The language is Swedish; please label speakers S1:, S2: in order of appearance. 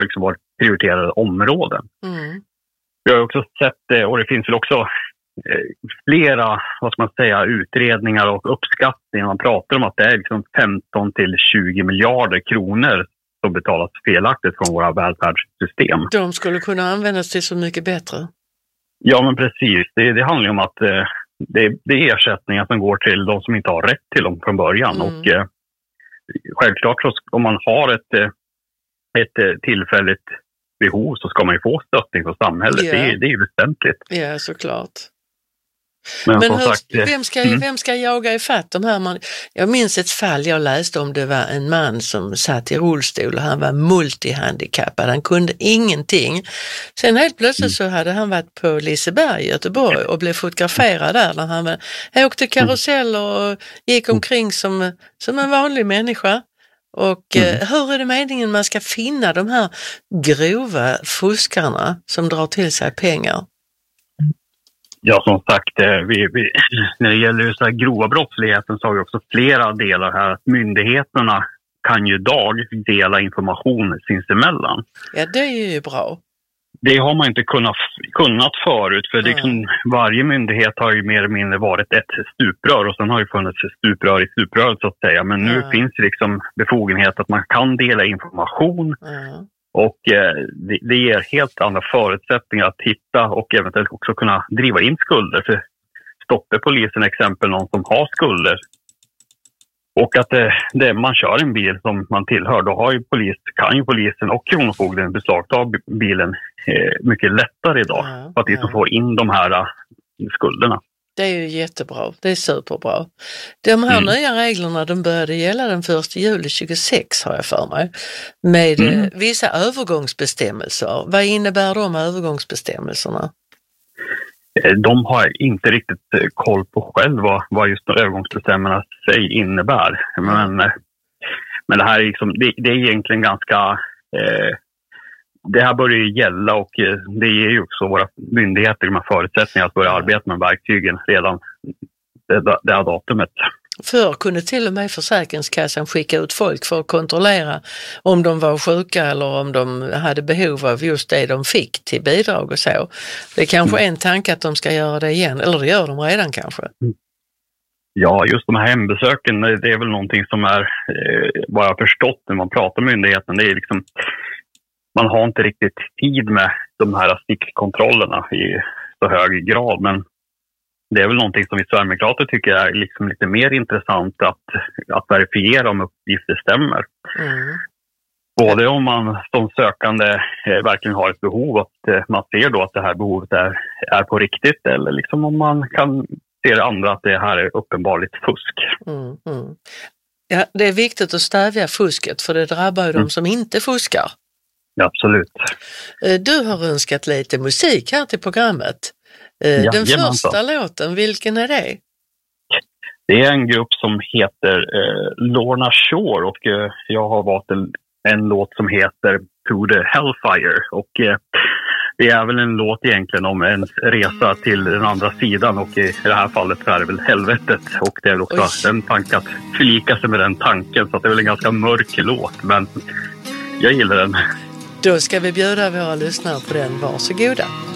S1: liksom varit prioriterade områden.
S2: Mm.
S1: Vi har också sett, och det finns väl också flera, vad ska man säga, utredningar och uppskattningar. Man pratar om att det är liksom 15 till 20 miljarder kronor som betalas felaktigt från våra välfärdssystem.
S2: De skulle kunna användas till så mycket bättre.
S1: Ja, men precis. Det handlar ju om att det är ersättningar som går till de som inte har rätt till dem från början. Och självklart så om man har ett tillfälligt behov så ska man ju få stöttning från samhället. Yeah. Det är ju väsentligt.
S2: Ja, såklart.
S1: Men
S2: vem ska jaga ifatt de här? Jag minns ett fall jag läste om, det var en man som satt i rullstol och han var multihandikappad. Han kunde ingenting. Sen helt plötsligt så hade han varit på Liseberg i Göteborg och blev fotograferad där när han åkte karusell och gick omkring som en vanlig människa. Och hur är det meningen man ska finna de här grova fuskarna som drar till sig pengar?
S1: Ja, som sagt, när det gäller så här grova brottsligheten så har vi också flera delar här. Myndigheterna kan ju idag dela information sinsemellan.
S2: Ja, det är ju bra.
S1: Det har man inte kunnat förut, för liksom, varje myndighet har ju mer eller mindre varit ett stuprör och sen har ju funnits stuprör i stuprör så att säga. Men nu finns det liksom befogenhet att man kan dela information. Och det ger helt andra förutsättningar att hitta och eventuellt också kunna driva in skulder. För stoppar polisen exempel någon som har skulder och att man kör en bil som man tillhör, då kan ju polisen och kronofogden beslagta bilen mycket lättare idag för att de får in de här skulderna.
S2: Det är ju jättebra, det är superbra. De här nya reglerna, de började gälla den 1 juli 26 har jag för mig, med vissa övergångsbestämmelser. Vad innebär de övergångsbestämmelserna?
S1: De har inte riktigt koll på själv vad just övergångsbestämmelserna sig innebär. Men det här är, liksom, det är egentligen ganska... det här börjar ju gälla och det ger ju också våra myndigheter de här förutsättningarna att börja arbeta med verktygen redan det här datumet.
S2: Förr kunde till och med Försäkringskassan skicka ut folk för att kontrollera om de var sjuka eller om de hade behov av just det de fick till bidrag och så. Det är kanske en tanke att de ska göra det igen, eller det gör de redan kanske.
S1: Ja, just de här hembesöken, det är väl någonting som är, vad jag har förstått när man pratar med myndigheten, det är liksom, man har inte riktigt tid med de här stickkontrollerna i så hög grad, men det är väl någonting som vi Sverigedemokrater tycker är liksom lite mer intressant att verifiera om uppgifter stämmer. Både om man som sökande verkligen har ett behov, att man ser då att det här behovet är på riktigt, eller liksom om man kan se det andra att det här är uppenbarligt fusk.
S2: Ja, det är viktigt att stävja fusket, för det drabbar ju de som inte fuskar.
S1: Ja, absolut.
S2: Du har önskat lite musik här till programmet. Den första låten, vilken är det?
S1: Det är en grupp som heter Lorna Shore och jag har valt en låt som heter Through the Hellfire. Och det är väl en låt egentligen om en resa till den andra sidan, och i det här fallet så är det väl helvetet. Och det är väl också en tanke att förlika sig med den tanken, så att det är väl en ganska mörk låt, men jag gillar den.
S2: Då ska vi bjuda våra lyssnare på den, varsågoda.